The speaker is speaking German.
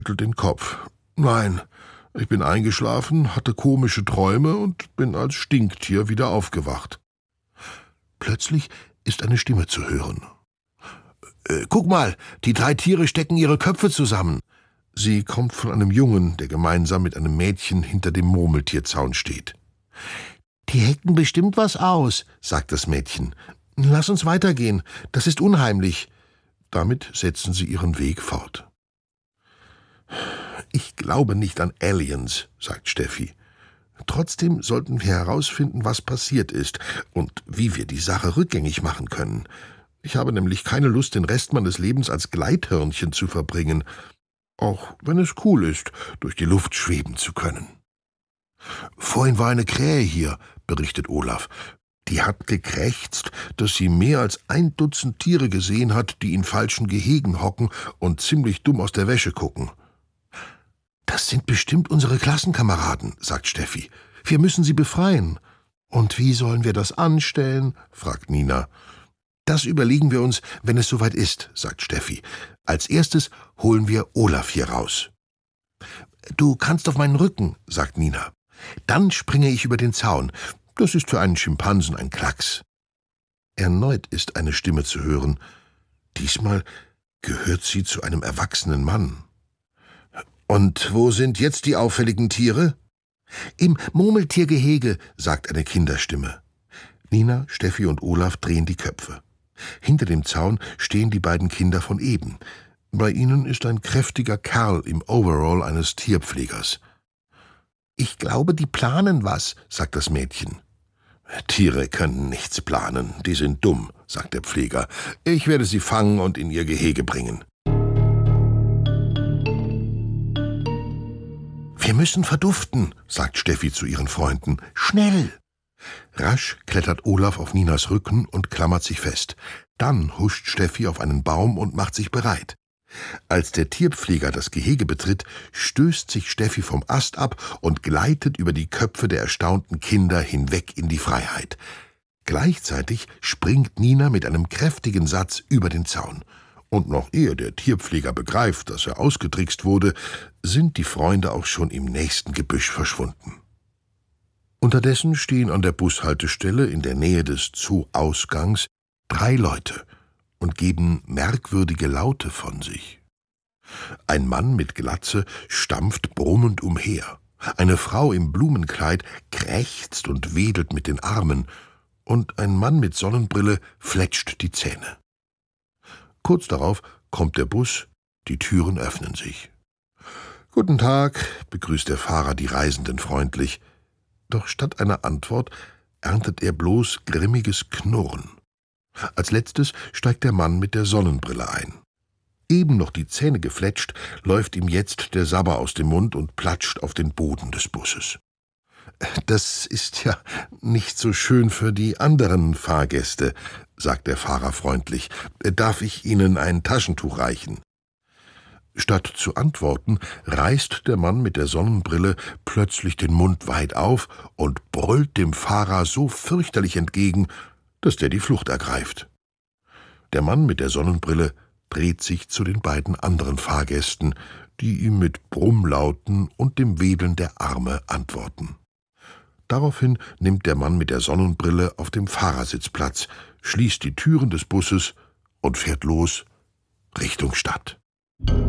schüttelt den Kopf. »Nein, ich bin eingeschlafen, hatte komische Träume und bin als Stinktier wieder aufgewacht.« Plötzlich ist eine Stimme zu hören. »Guck mal, die 3 Tiere stecken ihre Köpfe zusammen.« Sie kommt von einem Jungen, der gemeinsam mit einem Mädchen hinter dem Murmeltierzaun steht. »Die hecken bestimmt was aus«, sagt das Mädchen. »Lass uns weitergehen, das ist unheimlich.« Damit setzen sie ihren Weg fort. »Ich glaube nicht an Aliens«, sagt Steffi. »Trotzdem sollten wir herausfinden, was passiert ist und wie wir die Sache rückgängig machen können. Ich habe nämlich keine Lust, den Rest meines Lebens als Gleithörnchen zu verbringen, auch wenn es cool ist, durch die Luft schweben zu können.« »Vorhin war eine Krähe hier«, berichtet Olaf. »Die hat gekrächzt, dass sie mehr als 1 Dutzend Tiere gesehen hat, die in falschen Gehegen hocken und ziemlich dumm aus der Wäsche gucken.« »Das sind bestimmt unsere Klassenkameraden«, sagt Steffi. »Wir müssen sie befreien.« »Und wie sollen wir das anstellen?«, fragt Nina. »Das überlegen wir uns, wenn es soweit ist«, sagt Steffi. »Als erstes holen wir Olaf hier raus.« »Du kannst auf meinen Rücken«, sagt Nina. »Dann springe ich über den Zaun. Das ist für einen Schimpansen ein Klacks.« Erneut ist eine Stimme zu hören. Diesmal gehört sie zu einem erwachsenen Mann. »Und wo sind jetzt die auffälligen Tiere?« »Im Murmeltiergehege«, sagt eine Kinderstimme. Nina, Steffi und Olaf drehen die Köpfe. Hinter dem Zaun stehen die beiden Kinder von eben. Bei ihnen ist ein kräftiger Kerl im Overall eines Tierpflegers. »Ich glaube, die planen was«, sagt das Mädchen. »Tiere können nichts planen, die sind dumm«, sagt der Pfleger. »Ich werde sie fangen und in ihr Gehege bringen.« »Wir müssen verduften«, sagt Steffi zu ihren Freunden. »Schnell!« Rasch klettert Olaf auf Ninas Rücken und klammert sich fest. Dann huscht Steffi auf einen Baum und macht sich bereit. Als der Tierpfleger das Gehege betritt, stößt sich Steffi vom Ast ab und gleitet über die Köpfe der erstaunten Kinder hinweg in die Freiheit. Gleichzeitig springt Nina mit einem kräftigen Satz über den Zaun. Und noch ehe der Tierpfleger begreift, dass er ausgetrickst wurde, sind die Freunde auch schon im nächsten Gebüsch verschwunden. Unterdessen stehen an der Bushaltestelle in der Nähe des Zoo-Ausgangs 3 Leute und geben merkwürdige Laute von sich. Ein Mann mit Glatze stampft brummend umher. Eine Frau im Blumenkleid krächzt und wedelt mit den Armen. Und ein Mann mit Sonnenbrille fletscht die Zähne. Kurz darauf kommt der Bus, die Türen öffnen sich. »Guten Tag«, begrüßt der Fahrer die Reisenden freundlich. Doch statt einer Antwort erntet er bloß grimmiges Knurren. Als letztes steigt der Mann mit der Sonnenbrille ein. Eben noch die Zähne gefletscht, läuft ihm jetzt der Sabber aus dem Mund und platscht auf den Boden des Busses. »Das ist ja nicht so schön für die anderen Fahrgäste«, sagt der Fahrer freundlich. »Darf ich Ihnen ein Taschentuch reichen?« Statt zu antworten, reißt der Mann mit der Sonnenbrille plötzlich den Mund weit auf und brüllt dem Fahrer so fürchterlich entgegen, dass der die Flucht ergreift. Der Mann mit der Sonnenbrille dreht sich zu den beiden anderen Fahrgästen, die ihm mit Brummlauten und dem Wedeln der Arme antworten. Daraufhin nimmt der Mann mit der Sonnenbrille auf dem Fahrersitz Platz, schließt die Türen des Busses und fährt los Richtung Stadt.